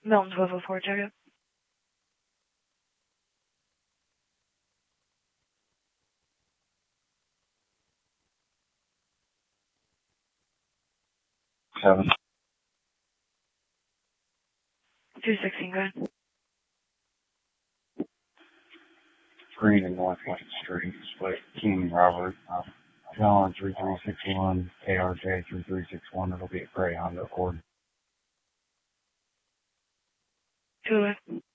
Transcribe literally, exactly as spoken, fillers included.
Milton twelve oh four, check it. Seven. two sixteen, go ahead. Green and Northwest Street, split King Robert, uh, John three three six one, K R J three three six one. It'll be a gray Honda Accord. Two,